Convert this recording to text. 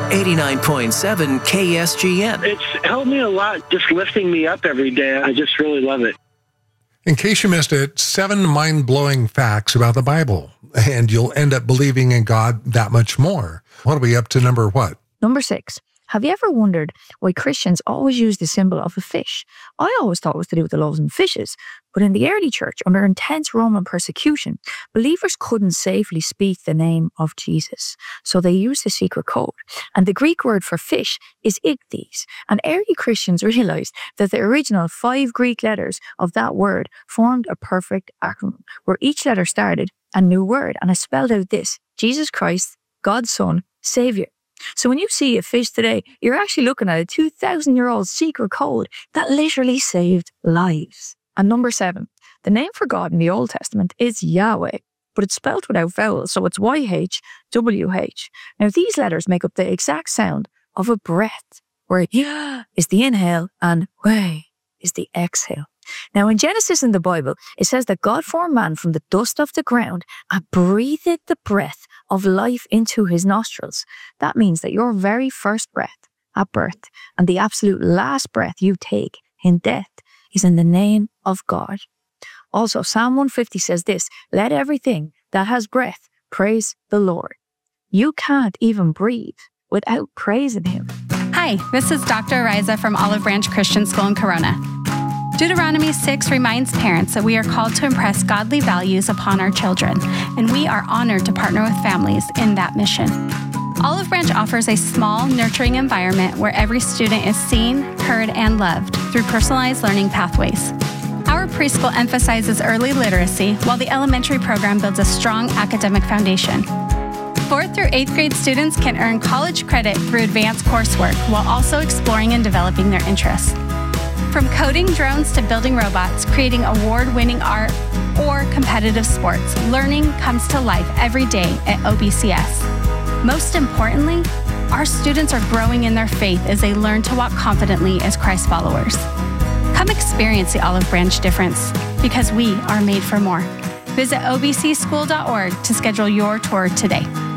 89.7 KSGM. It's helped me a lot, just lifting me up every day. I just really love it. In case you missed it, 7 mind-blowing facts about the Bible, and you'll end up believing in God that much more. What are we up to number what? Number 6. Have you ever wondered why Christians always use the symbol of a fish? I always thought it was to do with the loaves and fishes, but in the early church, under intense Roman persecution, believers couldn't safely speak the name of Jesus, so they used the secret code. And the Greek word for fish is ichthys, and early Christians realized that the original 5 Greek letters of that word formed a perfect acronym, where each letter started a new word, and it spelled out this: Jesus Christ, God's Son, Savior. So when you see a fish today, you're actually looking at a 2,000-year-old secret code that literally saved lives. And number 7, the name for God in the Old Testament is Yahweh, but it's spelled without vowels, so it's YHWH. Now these letters make up the exact sound of a breath, where Yah is the inhale and Weh is the exhale. Now in Genesis in the Bible, it says that God formed man from the dust of the ground and breathed the breath of life into his nostrils. That means that your very first breath at birth and the absolute last breath you take in death is in the name of God. Also, Psalm 150 says this: let everything that has breath praise the Lord. You can't even breathe without praising him. Hi, this is Dr. Ariza from Olive Branch Christian School in Corona. Deuteronomy 6 reminds parents that we are called to impress godly values upon our children, and we are honored to partner with families in that mission. Olive Branch offers a small, nurturing environment where every student is seen, heard, and loved through personalized learning pathways. Our preschool emphasizes early literacy, while the elementary program builds a strong academic foundation. 4th through 8th grade students can earn college credit through advanced coursework while also exploring and developing their interests. From coding drones to building robots, creating award-winning art, or competitive sports, learning comes to life every day at OBCS. Most importantly, our students are growing in their faith as they learn to walk confidently as Christ followers. Come experience the Olive Branch difference, because we are made for more. Visit obcschool.org to schedule your tour today.